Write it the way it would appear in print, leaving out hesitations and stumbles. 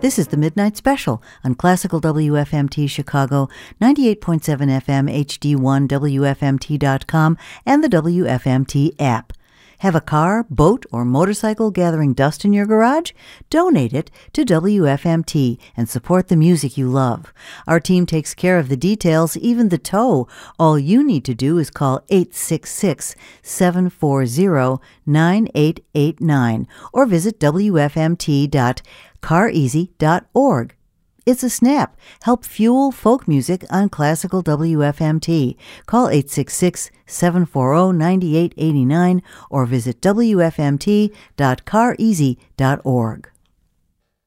This is the Midnight Special on Classical WFMT Chicago, 98.7 FM HD1 WFMT.com, and the WFMT app. Have a car, boat, or motorcycle gathering dust in your garage? Donate it to WFMT and support the music you love. Our team takes care of the details, even the tow. All you need to do is call 866-740-9889 or visit wfmt.careasy.org. It's a snap. Help fuel folk music on Classical WFMT. Call 866-740-9889 or visit wfmt.careasy.org.